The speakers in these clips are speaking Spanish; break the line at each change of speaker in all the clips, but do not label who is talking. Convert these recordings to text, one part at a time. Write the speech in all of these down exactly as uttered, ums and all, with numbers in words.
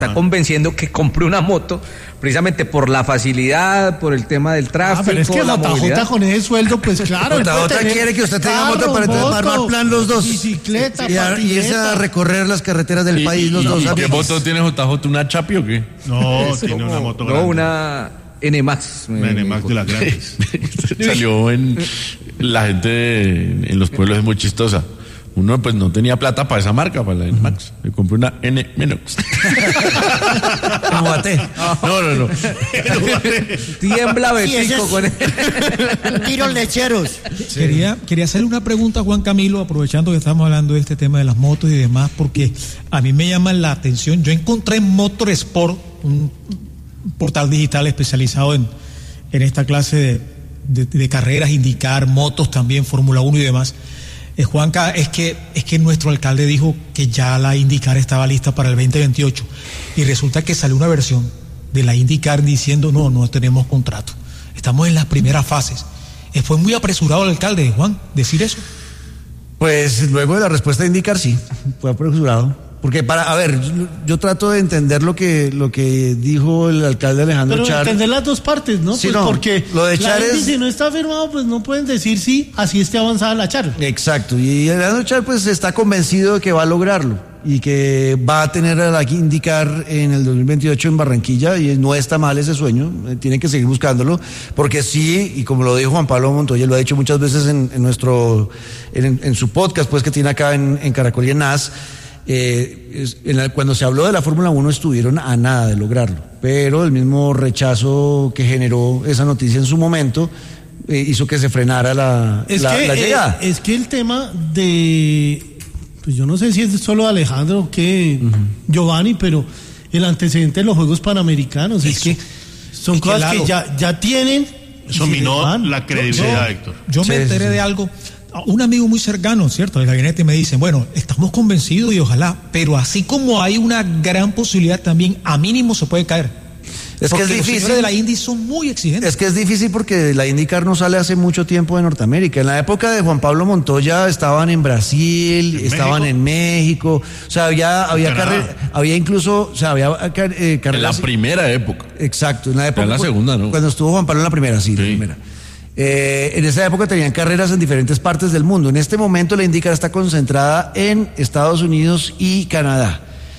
está convenciendo que compre una moto precisamente por la facilidad, por el tema del tráfico.
Ah, pero es que
la
J J con ese sueldo, pues claro.
J J quiere que usted tenga moto para moto, armar plan los dos.
Bicicleta,
y, a, y irse a recorrer las carreteras del
y,
país los
y,
dos.
¿Y qué moto tiene J J? ¿Una Chapi o qué?
No, tiene una moto grande.
No, una N Max.
Una N Max de las grandes.
Salió en... La gente en los pueblos es muy chistosa. Uno pues no tenía plata para esa marca, para la N Max. Me compré una N Menox.
Como bate.
No, no, no.
Tiembla Betico
sí, es
con él.
Tiros lecheros.
Sí. Quería, quería hacerle una pregunta a Juan Camilo, aprovechando que estamos hablando de este tema de las motos y demás, porque a mí me llama la atención. Yo encontré en Motorsport, un portal digital especializado en, en esta clase de, de, de carreras, indicar motos también, Fórmula uno y demás. Eh, Juanca, es que, es que nuestro alcalde dijo que ya la IndyCar estaba lista para el veinte veintiocho y resulta que salió una versión de la IndyCar diciendo no, no tenemos contrato, estamos en las primeras fases. Eh, ¿Fue muy apresurado el alcalde, Juan, decir eso?
Pues luego de la respuesta de IndyCar sí, fue apresurado. Porque para, a ver, yo, yo trato de entender lo que lo que dijo el alcalde Alejandro
Pero
Char.
entender las dos partes, ¿no?
Sí,
pues
no,
porque
lo de Char
la
es...
si no está firmado, pues no pueden decir sí, así esté avanzada la Char.
Exacto, y Alejandro Char pues está convencido de que va a lograrlo y que va a tener a la IndyCar en el dos mil veintiocho en Barranquilla, y no está mal ese sueño, tiene que seguir buscándolo, porque sí, y como lo dijo Juan Pablo Montoya, lo ha dicho muchas veces en, en nuestro en, en su podcast pues que tiene acá en, en Caracol y en N A S. Eh, en la, cuando se habló de la Fórmula uno estuvieron a nada de lograrlo, pero el mismo rechazo que generó esa noticia en su momento eh, hizo que se frenara la,
es
la,
que,
la llegada.
Eh, es que el tema de, pues yo no sé si es solo Alejandro o que uh-huh. Giovanni, pero el antecedente de los Juegos Panamericanos es, es que son es cosas que, que ya, ya tienen.
Eso minó la credibilidad,
yo,
Héctor.
Yo me enteré de algo. Un amigo muy cercano, ¿cierto?, del gabinete me dice, bueno, estamos convencidos y ojalá, pero así como hay una gran posibilidad también, a mínimo se puede caer.
Es
porque
que es
los
difícil.
señores de la Indy son muy exigentes.
Es que es difícil porque la IndyCar no sale hace mucho tiempo de Norteamérica. En la época de Juan Pablo Montoya estaban en Brasil, ¿En estaban México? en México, o sea, había había carrera, había incluso, o sea, había eh, carreras.
En la primera época.
Exacto, en la época.
En la segunda, ¿no?
Cuando estuvo Juan Pablo en la primera, sí,
sí.
la primera. Eh, en esa época tenían carreras en diferentes partes del mundo. En este momento la IndyCar está concentrada en Estados Unidos y Canadá.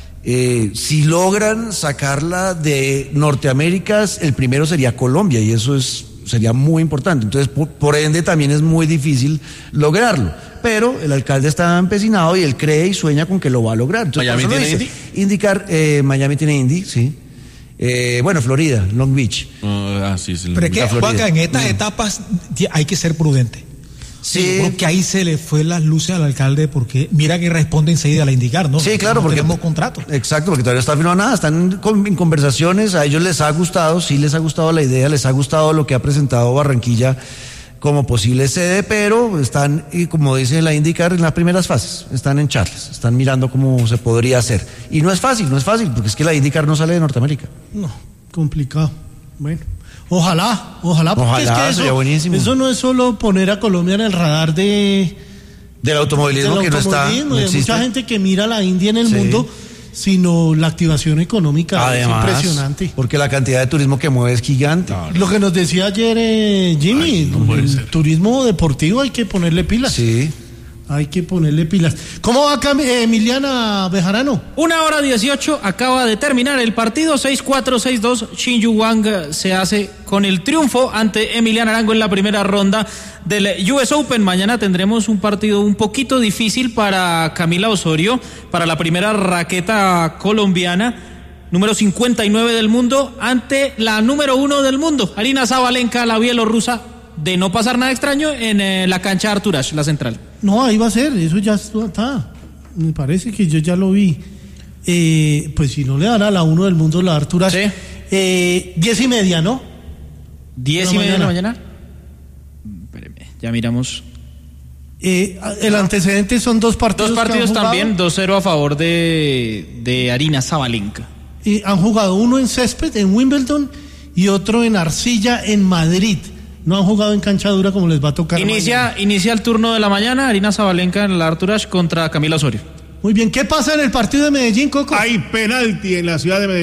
Eh, si logran sacarla de Norteamérica, el primero sería Colombia, y eso es sería muy importante. Entonces, por, por ende, también es muy difícil lograrlo. Pero el alcalde está empecinado y él cree y sueña con que lo va a lograr. Entonces,
¿Miami tiene Indy?
IndyCar, eh, Miami tiene Indy, sí. Eh, bueno, Florida, Long Beach.
Uh, ah, sí, sí.
Pero es que, Juanca, en estas mm. etapas hay que ser prudente.
Sí.
Yo creo que ahí se le fue las luces al alcalde, porque mira que responde enseguida a la IndyCar, ¿no?
Sí, claro,
no
porque
tenemos contrato.
Exacto, porque todavía no está firmado nada, están en, en conversaciones, a ellos les ha gustado, sí les ha gustado la idea, les ha gustado lo que ha presentado Barranquilla como posible sede, pero están, y como dice la IndyCar, en las primeras fases, están en charlas, están mirando cómo se podría hacer. Y no es fácil, no es fácil, porque es que la IndyCar no sale de Norteamérica.
No, complicado. Bueno, ojalá, ojalá, porque
ojalá,
es que eso,
sería buenísimo.
Eso no es solo poner a Colombia en el radar de
del automovilismo,
del
que
automovilismo,
no está, no
de mucha gente que mira la India en el sí. mundo, sino la activación económica. Además, es impresionante.
Porque la cantidad de turismo que mueve es gigante.
No, no. Lo que nos decía ayer eh, Jimmy, Ay, no el ser. turismo deportivo hay que ponerle pilas.
Sí.
Hay que ponerle pilas. ¿Cómo va acá, eh, Emiliana Bejarano?
Una hora dieciocho, acaba de terminar el partido, seis cuatro, seis dos, Shin Yu Wang se hace con el triunfo ante Emiliana Arango en la primera ronda del U S Open. Mañana tendremos un partido un poquito difícil para Camila Osorio, para la primera raqueta colombiana, número cincuenta y nueve del mundo, ante la número uno del mundo, Aryna Sabalenka, la bielorrusa, de no pasar nada extraño en eh, la cancha Arthur Ashe, la central.
No, ahí va a ser, eso ya está. Me parece que yo ya lo vi. Eh, pues si no le dan a la uno del mundo la Arthur Ashe. Sí. Eh, diez y media, ¿no?
Diez y media de la mañana. Espéreme, ya miramos.
Eh, el antecedente son dos partidos.
Dos partidos también, dos cero a favor de, de Aryna Sabalenka.
Eh, han jugado uno en césped, en Wimbledon, y otro en arcilla, en Madrid. No han jugado en cancha dura como les va a tocar.
Inicia, inicia el turno de la mañana, Aryna Sabalenka en la Arthur Ashe contra Camila Osorio.
Muy bien, ¿qué pasa en el partido de Medellín, Coco?
Hay penalti en la ciudad de Medellín.